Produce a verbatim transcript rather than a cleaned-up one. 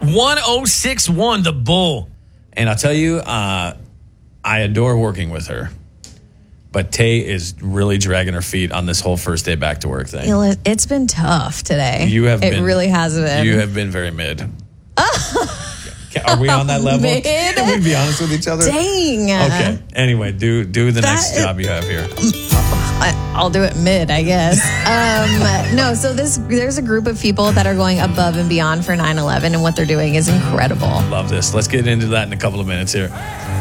one oh six one, the Bull. And I'll tell you, uh, I adore working with her. But Tay is really dragging her feet on this whole first day back to work thing. You know, it's been tough today. You have it been, really has been. You have been very mid. Are we on that level? Mid? Can we be honest with each other? Dang. Okay. Anyway, do do the That next is- job you have here. I, I'll do it mid, I guess. Um, no, so this there's a group of people that are going above and beyond for nine eleven, and what they're doing is incredible. Love this. Let's get into that in a couple of minutes here.